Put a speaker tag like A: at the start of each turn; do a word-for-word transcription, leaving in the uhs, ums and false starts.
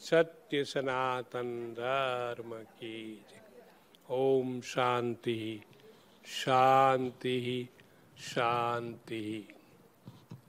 A: સત્ય સનાતન ધર્મ કી જય. ઓમ શાંતિ શાંતિ શાંતિ.